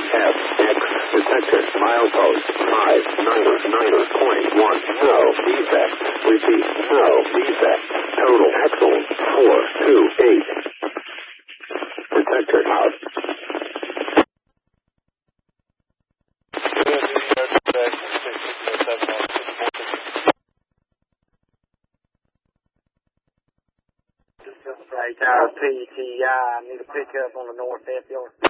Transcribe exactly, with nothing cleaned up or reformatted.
F X detected. Milepost five niner niner point one. No defect. Repeat. No defect. Total axle four two eight. Detector out. Right, uh, P T I, need a pickup on the north F yard.